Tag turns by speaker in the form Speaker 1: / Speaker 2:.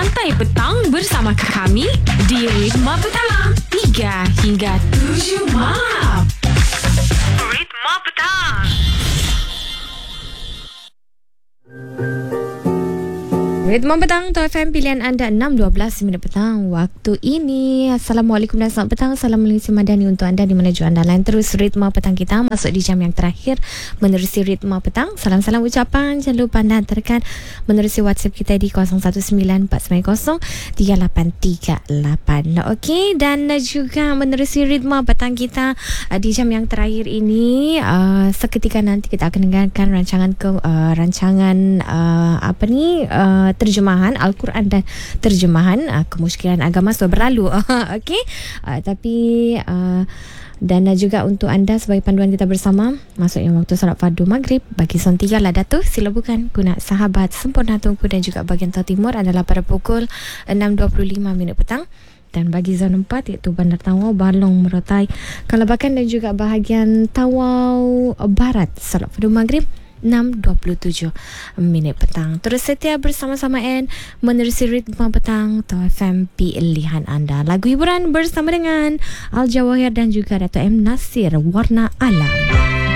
Speaker 1: Santai Petang bersama kami di Ritma Petang 3 hingga 7 malam. Ritma Petang.
Speaker 2: Ritma Petang, Top FM pilihan anda 6.12 minit petang waktu ini. Assalamualaikum dan selamat petang. Salam Malaysia Madani untuk anda di mana jua anda lain. Terus Ritma Petang kita masuk di jam yang terakhir menerusi Ritma Petang. Salam-salam ucapan jangan lupa anda hantarkan menerusi WhatsApp kita di 0194903838. Okey, dan juga menerusi Ritma Petang kita di jam yang terakhir ini. Seketika nanti kita akan dengarkan rancangan terjemahan Al-Quran dan terjemahan kemusyrikan agama sudah berlalu. Okey, tapi dan juga untuk anda sebagai panduan kita bersama masuknya waktu solat fardu maghrib bagi zon 3 lah Datuk, sila bukan guna sahabat sempurna Tunku, dan juga bahagian timur adalah pada pukul 6.25 minit petang. Dan bagi zon 4 iaitu Bandar Tawau, Balong, Merotai, Kalabakan dan juga bahagian Tawau Barat solat fardu maghrib 6.27 minit petang. Terus setia bersama-sama menerusi Ritma Petang Top FM pilihan anda. Lagu hiburan bersama dengan Al Jawahir dan juga Dato' M Nasir, Warna Alam.